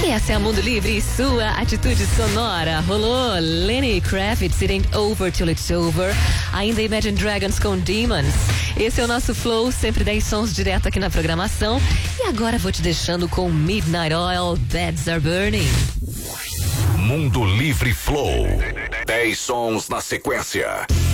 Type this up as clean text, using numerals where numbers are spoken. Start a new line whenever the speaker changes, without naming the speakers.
Essa é a Mundo Livre e sua atitude sonora. Rolou Lenny Kravitz, It Ain't Over Till It's Over. Ainda Imagine Dragons com Demons. Esse é o nosso Flow, sempre 10 sons direto aqui na programação. E agora vou te deixando com Midnight Oil, Beds Are Burning.
Mundo Livre Flow. 10 sons na sequência.